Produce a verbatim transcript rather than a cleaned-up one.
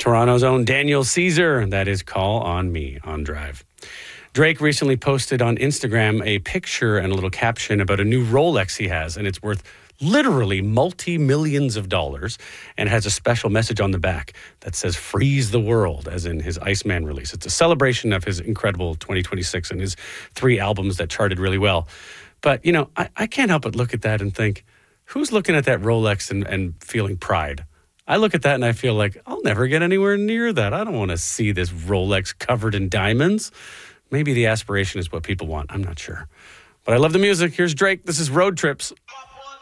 Toronto's own Daniel Caesar. That is Call on Me on Drive. Drake recently posted on Instagram a picture and a little caption about a new Rolex he has, and it's worth literally multi-millions of dollars and has a special message on the back that says freeze the world, as in his Iceman release. It's a celebration of his incredible twenty twenty-six and his three albums that charted really well. But, you know, I, I can't help but look at that and think, who's looking at that Rolex and, and feeling pride? I look at that and I feel like, I'll never get anywhere near that. I don't want to see this Rolex covered in diamonds. Maybe the aspiration is what people want. I'm not sure. But I love the music. Here's Drake. This is Road Trips.